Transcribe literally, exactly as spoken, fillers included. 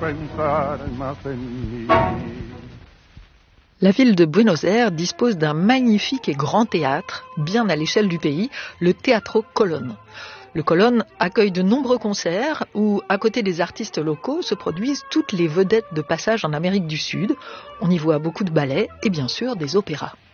pensar más en mí. La ville de Buenos Aires dispose d'un magnifique et grand théâtre, bien à l'échelle du pays, le Teatro Colón. Le Colón accueille de nombreux concerts où, à côté des artistes locaux, se produisent toutes les vedettes de passage en Amérique du Sud. On y voit beaucoup de ballets et bien sûr des opéras.